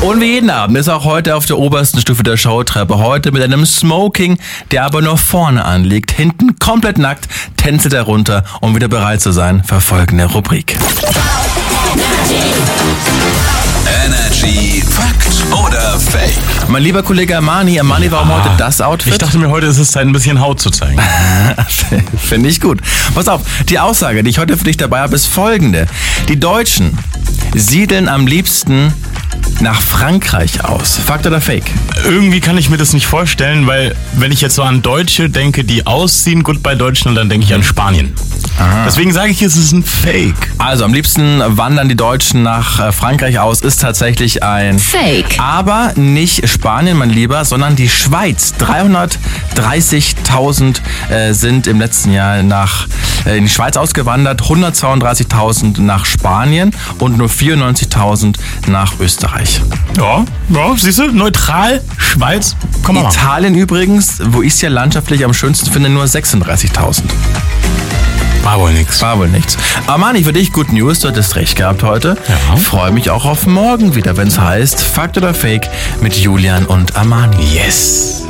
Und wie jeden Abend ist auch heute auf der obersten Stufe der Showtreppe. Heute mit einem Smoking, der aber nur vorne anliegt. Hinten komplett nackt, tänzelt er runter, um wieder bereit zu sein für folgende Rubrik. Energy Fakt oder Fake? Mein lieber Kollege Armani, warum heute das Outfit? Ich dachte mir, heute ist es Zeit, ein bisschen Haut zu zeigen. Finde ich gut. Pass auf, die Aussage, die ich heute für dich dabei habe, ist folgende. Die Deutschen siedeln am liebsten nach Frankreich aus. Fakt oder Fake? Irgendwie kann ich mir das nicht vorstellen, weil wenn ich jetzt so an Deutsche denke, die ausziehen, Goodbye Deutschland, dann denke ich an Spanien. Aha. Deswegen sage ich, es ist ein Fake. Also am liebsten wandern die Deutschen nach Frankreich aus, ist tatsächlich ein Fake. Aber nicht Spanien, mein Lieber, sondern die Schweiz. 330.000 sind im letzten Jahr in die Schweiz ausgewandert, 132.000 nach Spanien und nur 94.000 nach Österreich. Ja, siehst du, neutral, Schweiz, komm mal. Italien übrigens, wo ich es ja landschaftlich am schönsten finde, nur 36.000. War wohl nichts. Armani, für dich Good News, du hattest recht gehabt heute. Ja. Freue mich auch auf morgen wieder, wenn es heißt Fakt oder Fake mit Julian und Armani. Yes.